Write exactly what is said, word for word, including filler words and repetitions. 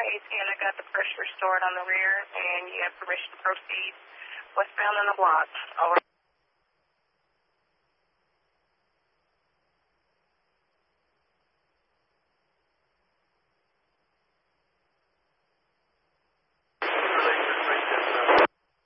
eight ten, I got the pressure restored on the rear, and you have permission to proceed westbound on the block. Over.